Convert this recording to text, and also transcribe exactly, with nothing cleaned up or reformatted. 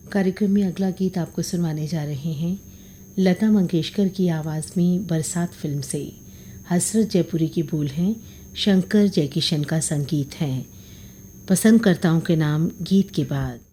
कार्यक्रम में अगला गीत आपको सुनवाने जा रहे हैं लता मंगेशकर की आवाज़ में बरसात फिल्म से। हसरत जयपुरी की बोल हैं, शंकर जयकिशन का संगीत है। पसंदकर्ताओं के नाम गीत के बाद।